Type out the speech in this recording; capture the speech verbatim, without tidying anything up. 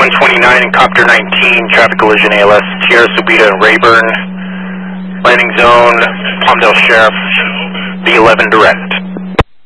one twenty-nine and Copter nineteen, traffic collision A L S, Tierra Subida and Rayburn. Landing zone, Palmdale Sheriff, B eleven direct.